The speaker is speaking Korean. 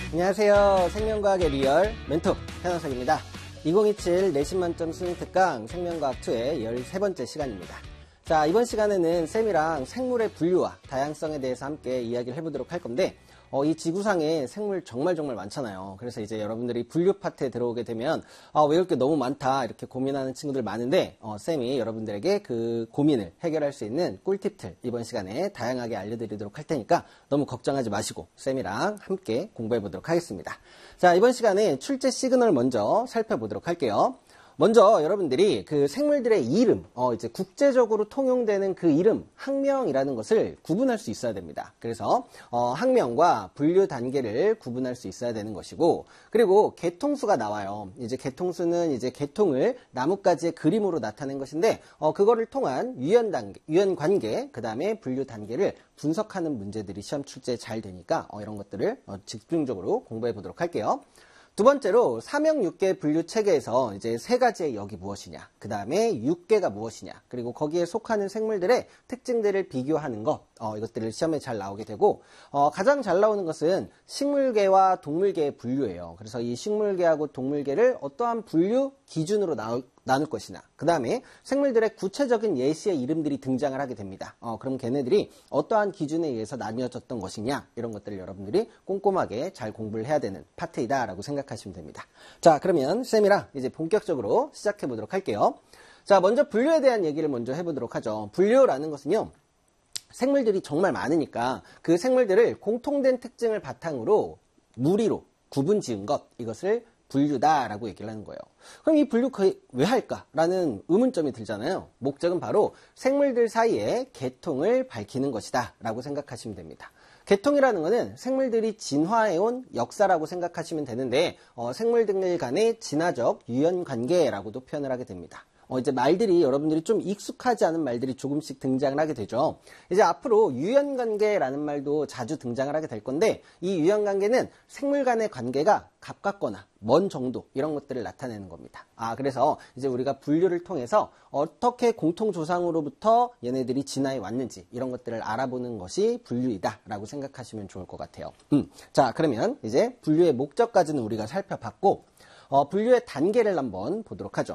안녕하세요. 생명과학의 리얼 멘토 현원석입니다. 2027 내신 만점 수능 특강 생명과학2의 13번째 시간입니다. 자, 이번 시간에는 쌤이랑 생물의 분류와 다양성에 대해서 함께 이야기를 해보도록 할 건데 이 지구상에 생물 정말 많잖아요. 그래서 이제 여러분들이 분류 파트에 들어오게 되면 외울 게 너무 많다 이렇게 고민하는 친구들 많은데 쌤이 여러분들에게 그 고민을 해결할 수 있는 꿀팁들 이번 시간에 다양하게 알려드리도록 할 테니까 너무 걱정하지 마시고 쌤이랑 함께 공부해 보도록 하겠습니다. 자, 이번 시간에 출제 시그널 먼저 살펴보도록 할게요. 먼저 여러분들이 그 생물들의 이름, 이제 국제적으로 통용되는 그 이름, 학명이라는 것을 구분할 수 있어야 됩니다. 그래서 학명과 분류 단계를 구분할 수 있어야 되는 것이고, 그리고 개통수가 나와요. 이제 개통수는 이제 개통을 나뭇가지의 그림으로 나타낸 것인데, 그거를 통한 유연 단계, 유연 관계, 그 다음에 분류 단계를 분석하는 문제들이 시험 출제에 잘 되니까 이런 것들을 집중적으로 공부해 보도록 할게요. 두 번째로 사명 6개 분류 체계에서 이제 세 가지의 역이 무엇이냐, 그 다음에 6개가 무엇이냐, 그리고 거기에 속하는 생물들의 특징들을 비교하는 것, 이것들을 시험에 잘 나오게 되고, 가장 잘 나오는 것은 식물계와 동물계의 분류예요. 그래서 이 식물계하고 동물계를 어떠한 분류 기준으로 나눌 것이냐, 그 다음에 생물들의 구체적인 예시의 이름들이 등장을 하게 됩니다. 그럼 걔네들이 어떠한 기준에 의해서 나뉘어졌던 것이냐, 이런 것들을 여러분들이 꼼꼼하게 잘 공부를 해야 되는 파트이다 라고 생각하시면 됩니다. 자, 그러면 쌤이랑 이제 본격적으로 시작해 보도록 할게요. 자, 먼저 분류에 대한 얘기를 먼저 해보도록 하죠. 분류라는 것은요, 생물들이 정말 많으니까 그 생물들을 공통된 특징을 바탕으로 무리로 구분 지은 것, 이것을 분류다라고 얘기를 하는 거예요. 그럼 이 분류 왜 할까라는 의문점이 들잖아요. 목적은 바로 생물들 사이에 개통을 밝히는 것이다 라고 생각하시면 됩니다. 개통이라는 것은 생물들이 진화해온 역사라고 생각하시면 되는데 생물들 간의 진화적 유연관계라고도 표현을 하게 됩니다. 이제 말들이 여러분들이 좀 익숙하지 않은 말들이 조금씩 등장을 하게 되죠. 이제 앞으로 유연관계라는 말도 자주 등장을 하게 될 건데, 이 유연관계는 생물 간의 관계가 가깝거나 먼 정도, 이런 것들을 나타내는 겁니다. 그래서 이제 우리가 분류를 통해서 어떻게 공통조상으로부터 얘네들이 진화해 왔는지 이런 것들을 알아보는 것이 분류이다 라고 생각하시면 좋을 것 같아요. 자, 그러면 이제 분류의 목적까지는 우리가 살펴봤고, 분류의 단계를 한번 보도록 하죠.